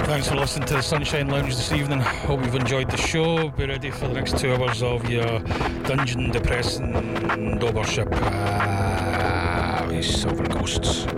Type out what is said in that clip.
Thanks for listening to the Sunshine Lounge this evening. Hope you've enjoyed the show. Be ready for the next 2 hours of your dungeon depressing dobership with Silver Ghosts.